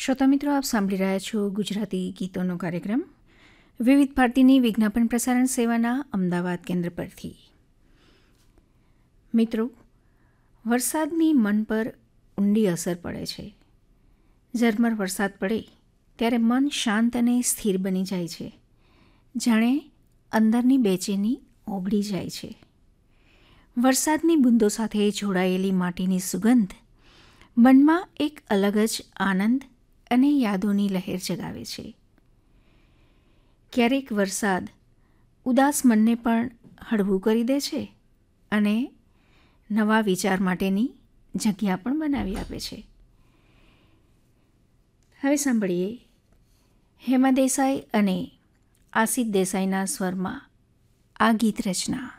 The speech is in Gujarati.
શ્રોતા મિત્રો, આપ સાંભળી રહ્યા છો ગુજરાતી ગીતોનો કાર્યક્રમ વિવિધ ભારતીની વિજ્ઞાપન પ્રસારણ સેવાના અમદાવાદ કેન્દ્ર પરથી. મિત્રો, વરસાદની મન પર ઊંડી અસર પડે છે. ઝરમર વરસાદ પડે ત્યારે મન શાંત અને સ્થિર બની જાય છે, જાણે અંદરની બેચેની ઓગળી જાય છે. વરસાદની બૂંદો સાથે જોડાયેલી માટીની સુગંધ મનમાં એક અલગ જ આનંદ અને યાદોની લહેર જગાવે છે. ક્યારેક વરસાદ ઉદાસ મનને પણ હળવું કરી દે છે અને નવા વિચાર માટેની જગ્યા પણ બનાવી આપે છે. હવે સાંભળીએ હેમા દેસાઈ અને આસિફ દેસાઈના સ્વરમાં આ ગીત રચના.